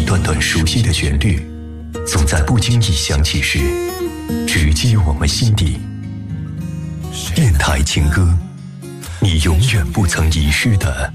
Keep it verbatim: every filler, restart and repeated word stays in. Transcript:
段段熟悉的旋律，总在不经意响起时，直击我们心底。电台情歌，你永远不曾遗失的